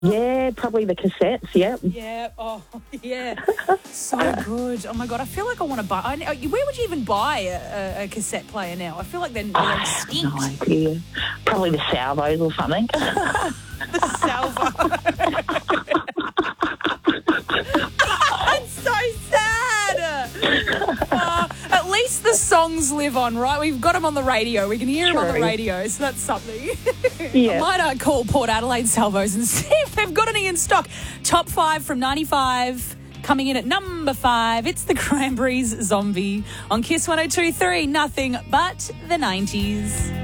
Yeah, probably the cassettes, yep. Yeah. Oh, yeah. So good. Oh, my God. I feel like I want to buy... where would you even buy a cassette player now? I feel like they're extinct. No idea. Probably the Salvos or something. The salvo. It's so sad. At least the songs live on, right? We've got them on the radio. We can hear them on the True. radio, so that's something. Yeah. I might call Port Adelaide Salvos and see if they've got any in stock. Top 5 from 95. Coming in at number 5, it's the Cranberries, Zombie. On Kiss 102.3, nothing but the 90s.